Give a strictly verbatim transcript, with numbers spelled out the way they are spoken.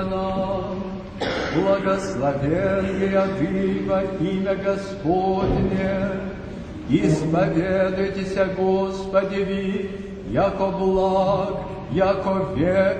Благословенная Ты во имя Господне, исповедуйтесь, Господи, ви, яко благ, яко век